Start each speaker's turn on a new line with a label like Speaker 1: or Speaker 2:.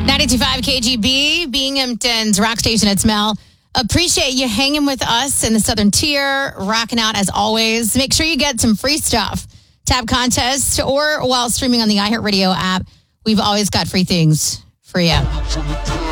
Speaker 1: 92.5 KGB, Binghamton's rock station. It's Mel. Appreciate you hanging with us in the Southern Tier, rocking out as always. Make sure you get some free stuff. Tab contest or while streaming on the iHeartRadio app. We've always got free things for you.